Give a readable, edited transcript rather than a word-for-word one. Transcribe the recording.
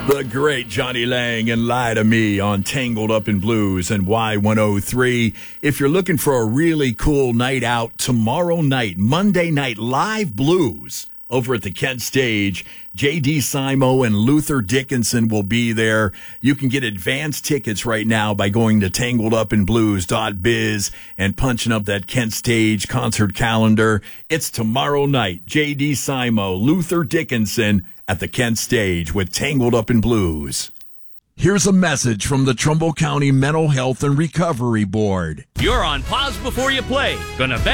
The great Johnny Lang and Lie to Me on Tangled Up in Blues and Y103. If you're looking for a really cool night out, tomorrow night, Monday night, live blues over at the Kent Stage. J.D. Simo and Luther Dickinson will be there. You can get advance tickets right now by going to tangledupinblues.biz and punching up that Kent Stage concert calendar. It's tomorrow night. J.D. Simo, Luther Dickinson at the Kent Stage with Tangled Up in Blues. Here's a message from the Trumbull County Mental Health and Recovery Board. You're on Pause Before You Play. Gonna